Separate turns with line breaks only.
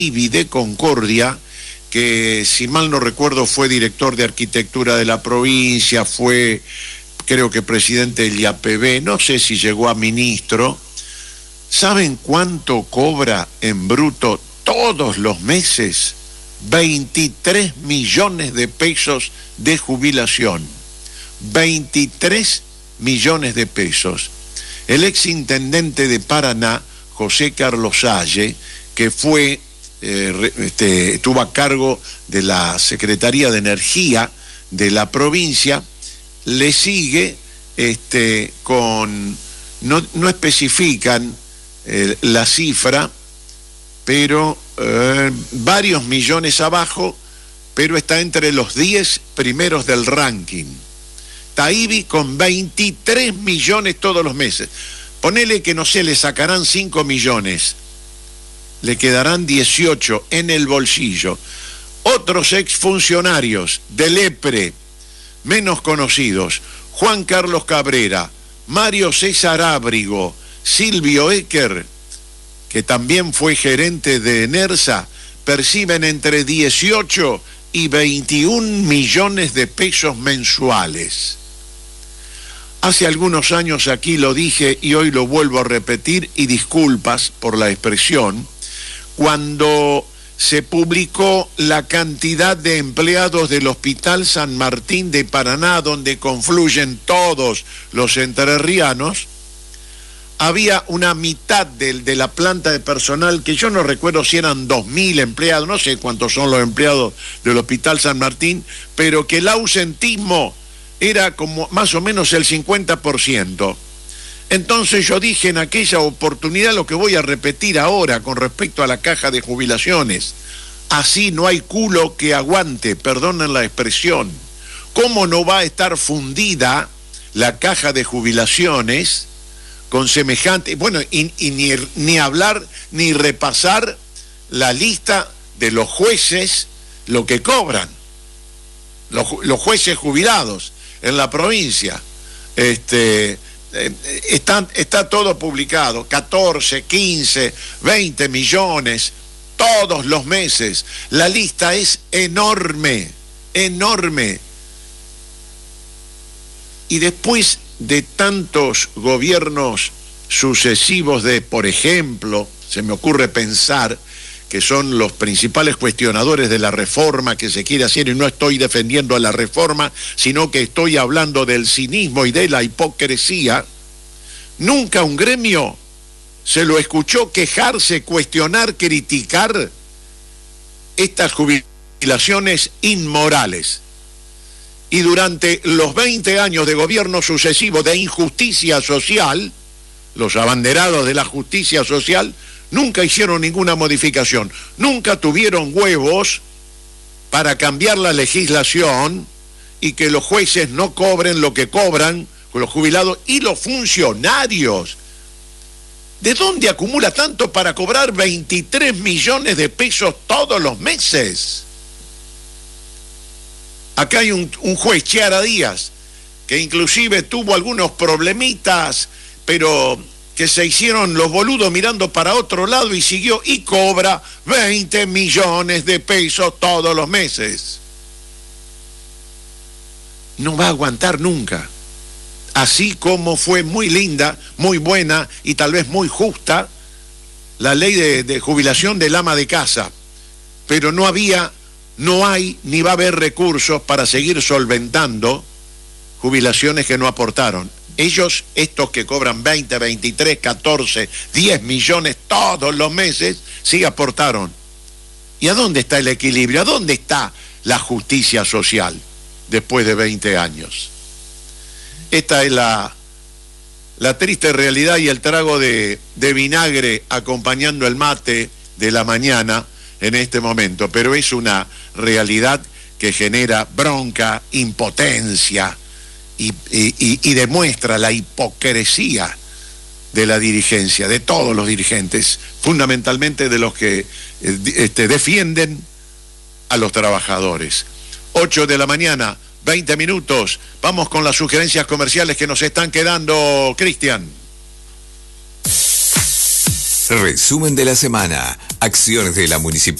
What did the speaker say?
de Concordia, que si mal no recuerdo fue director de arquitectura de la provincia, fue creo que presidente del IAPB, no sé si llegó a ministro. ¿Saben cuánto cobra en bruto todos los meses? 23 millones de pesos de jubilación. 23 millones de pesos. El exintendente de Paraná, José Carlos Salle, que fue estuvo a cargo de la Secretaría de Energía de la provincia, le sigue no especifican la cifra, pero varios millones abajo, pero está entre los 10 primeros del ranking. Taibbi con 23 millones todos los meses. Ponele que, no sé, le sacarán 5 millones. Le quedarán 18 en el bolsillo. Otros exfuncionarios del EPRE, menos conocidos, Juan Carlos Cabrera, Mario César Ábrigo, Silvio Ecker, que también fue gerente de ENERSA, perciben entre 18 y 21 millones de pesos mensuales. Hace algunos años aquí lo dije y hoy lo vuelvo a repetir, y disculpas por la expresión, cuando se publicó la cantidad de empleados del Hospital San Martín de Paraná, donde confluyen todos los entrerrianos, había una mitad de la planta de personal, que yo no recuerdo si eran 2.000 empleados, no sé cuántos son los empleados del Hospital San Martín, pero que el ausentismo era como más o menos el 50%. Entonces yo dije en aquella oportunidad lo que voy a repetir ahora con respecto a la caja de jubilaciones. Así no hay culo que aguante, perdonen la expresión. ¿Cómo no va a estar fundida la caja de jubilaciones con semejante... Bueno, y ni hablar ni repasar la lista de los jueces, lo que cobran, los jueces jubilados en la provincia. Está todo publicado, 14, 15, 20 millones, todos los meses. La lista es enorme, enorme. Y después de tantos gobiernos sucesivos por ejemplo, se me ocurre pensar que son los principales cuestionadores de la reforma que se quiere hacer, y no estoy defendiendo a la reforma, sino que estoy hablando del cinismo y de la hipocresía. Nunca un gremio se lo escuchó quejarse, cuestionar, criticar estas jubilaciones inmorales. Y durante los 20 años de gobierno sucesivo de injusticia social, los abanderados de la justicia social nunca hicieron ninguna modificación, nunca tuvieron huevos para cambiar la legislación y que los jueces no cobren lo que cobran con los jubilados y los funcionarios. ¿De dónde acumula tanto para cobrar 23 millones de pesos todos los meses? Acá hay un juez, Chiara Díaz, que inclusive tuvo algunos problemitas, pero que se hicieron los boludos mirando para otro lado y siguió, y cobra 20 millones de pesos todos los meses. No va a aguantar nunca. Así como fue muy linda, muy buena y tal vez muy justa la ley de jubilación del ama de casa, pero no hay ni va a haber recursos para seguir solventando jubilaciones que no aportaron. Ellos, estos que cobran 20, 23, 14, 10 millones todos los meses, sí aportaron. ¿Y a dónde está el equilibrio? ¿A dónde está la justicia social después de 20 años? Esta es la triste realidad y el trago de vinagre acompañando el mate de la mañana en este momento, pero es una realidad que genera bronca, impotencia, y demuestra la hipocresía de la dirigencia, de todos los dirigentes, fundamentalmente de los que defienden a los trabajadores. 8 de la mañana, 20 minutos. Vamos con las sugerencias comerciales que nos están quedando, Cristian.
Resumen de la semana. Acciones de la municipalidad.